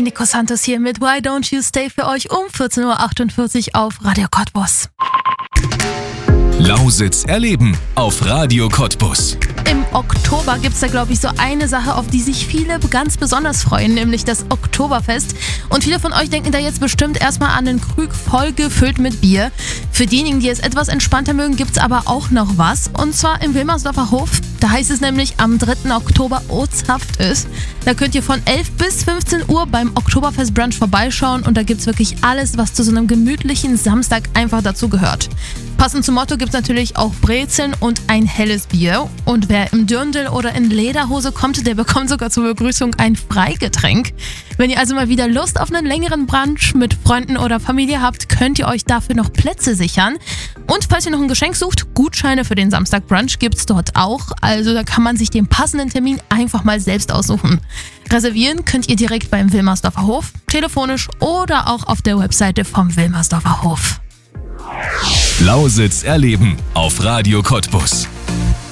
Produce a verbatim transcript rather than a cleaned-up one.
Nico Santos hier mit Why Don't You Stay für euch um vierzehn Uhr achtundvierzig auf Radio Cottbus. Lausitz erleben auf Radio Cottbus. Im Oktober gibt es da, glaube ich, so eine Sache, auf die sich viele ganz besonders freuen, nämlich das Oktoberfest. Und viele von euch denken da jetzt bestimmt erstmal an einen Krug voll gefüllt mit Bier. Für diejenigen, die es etwas entspannter mögen, gibt es aber auch noch was. Und zwar im Wilmersdorfer Hof. Da heißt es nämlich am dritten Oktober Ortshaft ist. Da könnt ihr von elf bis fünfzehn Uhr beim Oktoberfest Brunch vorbeischauen. Und da gibt es wirklich alles, was zu so einem gemütlichen Samstag einfach dazu gehört. Passend zum Motto gibt es natürlich auch Brezeln und ein helles Bier. Und wer im Dirndl oder in Lederhose kommt, der bekommt sogar zur Begrüßung ein Freigetränk. Wenn ihr also mal wieder Lust auf einen längeren Brunch mit Freunden oder Familie habt, könnt ihr euch dafür noch Plätze sichern. Und falls ihr noch ein Geschenk sucht, Gutscheine für den Samstag-Brunch gibt es dort auch. Also da kann man sich den passenden Termin einfach mal selbst aussuchen. Reservieren könnt ihr direkt beim Wilmersdorfer Hof, telefonisch oder auch auf der Webseite vom Wilmersdorfer Hof. Lausitz erleben auf Radio Cottbus.